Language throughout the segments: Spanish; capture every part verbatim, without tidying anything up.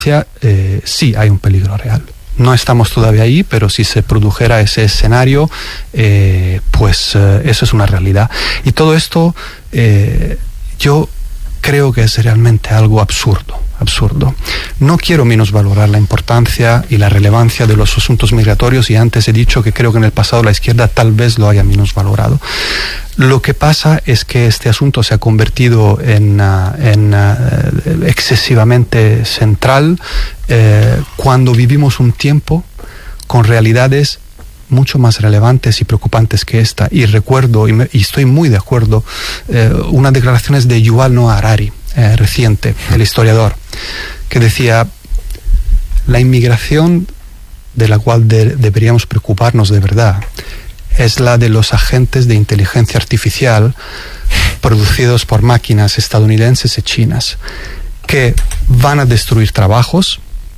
eh, sí hay un peligro real. No estamos todavía ahí, pero si se produjera ese escenario, eh, pues eh, eso es una realidad. Y todo esto, eh, yo creo que es realmente algo absurdo, absurdo. No quiero minusvalorar la importancia y la relevancia de los asuntos migratorios, y antes he dicho que creo que en el pasado la izquierda tal vez lo haya minusvalorado. Lo que pasa es que este asunto se ha convertido en, uh, en uh, excesivamente central eh, cuando vivimos un tiempo con realidades mucho más relevantes y preocupantes que esta. Y recuerdo, y, me, y estoy muy de acuerdo, eh, unas declaraciones de Yuval Noah Harari, eh, reciente, el historiador, que decía: la inmigración de la cual de, deberíamos preocuparnos de verdad es la de los agentes de inteligencia artificial producidos por máquinas estadounidenses y chinas, que van a destruir trabajos,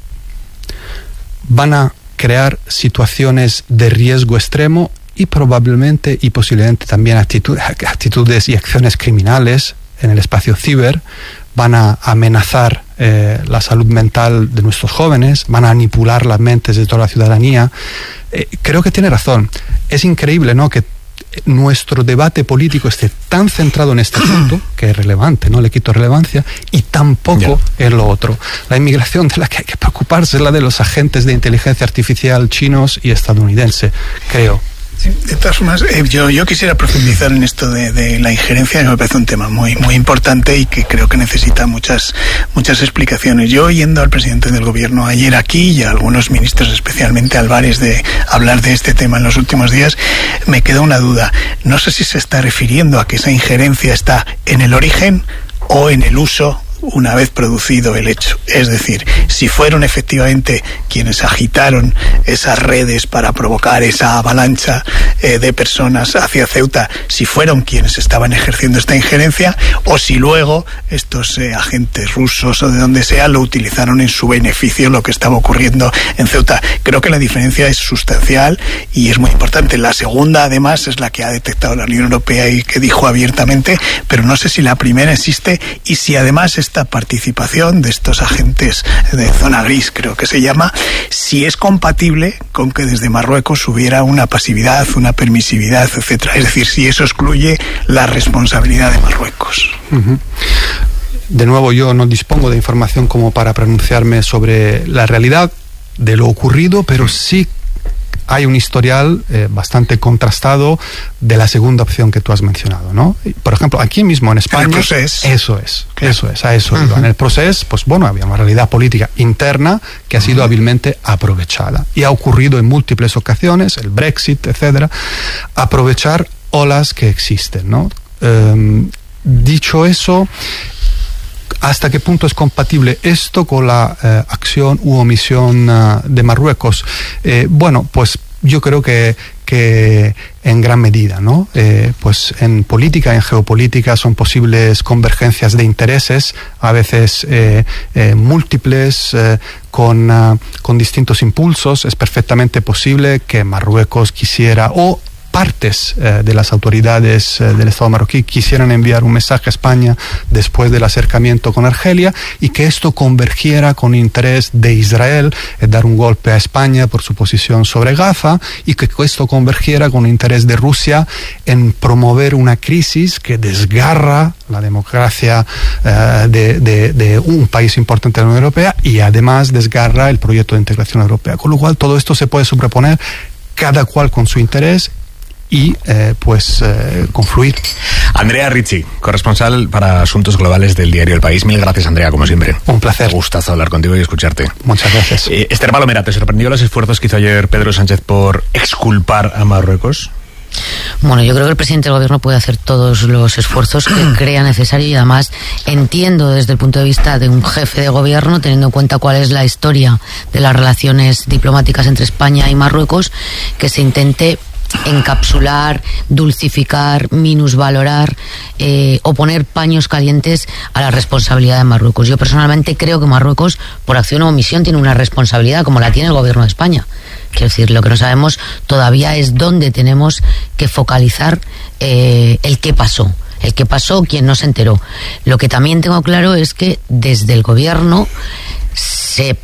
van a crear situaciones de riesgo extremo y probablemente y posiblemente también actitud, actitudes y acciones criminales en el espacio ciber, van a amenazar eh, la salud mental de nuestros jóvenes, van a manipular las mentes de toda la ciudadanía. Eh, creo que tiene razón. Es increíble, ¿no?, que nuestro debate político esté tan centrado en este punto, que es relevante, no le quito relevancia, y tampoco yeah. en lo otro. La inmigración de la que hay que preocuparse es la de los agentes de inteligencia artificial chinos y estadounidenses, creo. Sí, de todas formas, eh, yo, yo quisiera profundizar en esto de, de la injerencia, que me parece un tema muy muy importante y que creo que necesita muchas muchas explicaciones. Yo, oyendo al presidente del gobierno ayer aquí y a algunos ministros, especialmente Álvarez, de hablar de este tema en los últimos días, me queda una duda. No sé si se está refiriendo a que esa injerencia está en el origen o en el uso una vez producido el hecho. Es decir, si fueron efectivamente quienes agitaron esas redes para provocar esa avalancha eh, de personas hacia Ceuta, si fueron quienes estaban ejerciendo esta injerencia, o si luego estos eh, agentes rusos o de donde sea lo utilizaron en su beneficio, lo que estaba ocurriendo en Ceuta. Creo que la diferencia es sustancial y es muy importante. La segunda, además, es la que ha detectado la Unión Europea y que dijo abiertamente, pero no sé si la primera existe y si además esta participación de estos agentes de zona gris, creo que se llama, si es compatible con que desde Marruecos hubiera una pasividad, una permisividad, etcétera. Es decir, si eso excluye la responsabilidad de Marruecos. Uh-huh. De nuevo, yo no dispongo de información como para pronunciarme sobre la realidad de lo ocurrido, pero sí hay un historial eh, bastante contrastado de la segunda opción que tú has mencionado, ¿no? Por ejemplo, aquí mismo en España... En el proceso. Eso es, claro. eso es, a eso uh-huh. iba. En el proceso, pues bueno, había una realidad política interna que ha sido uh-huh. hábilmente aprovechada. Y ha ocurrido en múltiples ocasiones, el Brexit, etcétera, aprovechar olas que existen, ¿no? Um, dicho eso, ¿hasta qué punto es compatible esto con la eh, acción u omisión uh, de Marruecos? Eh, bueno, pues yo creo que, que en gran medida, ¿no? Eh, pues en política, en geopolítica son posibles convergencias de intereses, a veces eh, eh, múltiples, eh, con, uh, con distintos impulsos. Es perfectamente posible que Marruecos quisiera, o partes eh, de las autoridades eh, del Estado marroquí quisieran enviar un mensaje a España después del acercamiento con Argelia, y que esto convergiera con interés de Israel en dar un golpe a España por su posición sobre Gaza, y que esto convergiera con interés de Rusia en promover una crisis que desgarra la democracia eh, de, de, de un país importante de la Unión Europea, y además desgarra el proyecto de integración europea. Con lo cual todo esto se puede sobreponer, cada cual con su interés, y eh, pues eh, confluir. Andrea Ricci, corresponsal para Asuntos Globales del diario El País. Mil gracias, Andrea, como siempre. Un placer. Un gustazo hablar contigo y escucharte. Muchas gracias. Eh, Esther Palomera, ¿te sorprendió los esfuerzos que hizo ayer Pedro Sánchez por exculpar a Marruecos? Bueno, yo creo que el presidente del gobierno puede hacer todos los esfuerzos que crea necesario, y además entiendo desde el punto de vista de un jefe de gobierno, teniendo en cuenta cuál es la historia de las relaciones diplomáticas entre España y Marruecos, que se intente encapsular, dulcificar, minusvalorar eh, o poner paños calientes a la responsabilidad de Marruecos. Yo personalmente creo que Marruecos, por acción o omisión, tiene una responsabilidad como la tiene el gobierno de España. Quiero decir, lo que no sabemos todavía es dónde tenemos que focalizar eh, el qué pasó. El qué pasó, quién no se enteró. Lo que también tengo claro es que desde el gobierno se